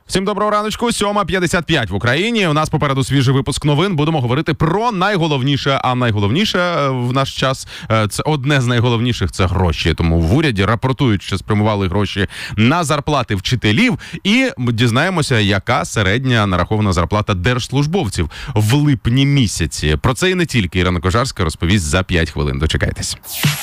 Всім доброго раночку, 7:55 в Україні. У нас попереду свіжий випуск новин. Будемо говорити про найголовніше. А найголовніше в наш час, це одне з найголовніших, це гроші. Тому в уряді рапортують, що спрямували гроші на зарплати вчителів. І дізнаємося, яка середня нарахована зарплата держслужбовців в липні місяці. Про це і не тільки. Ірина Кожарська розповість за 5 хвилин. Дочекайтесь.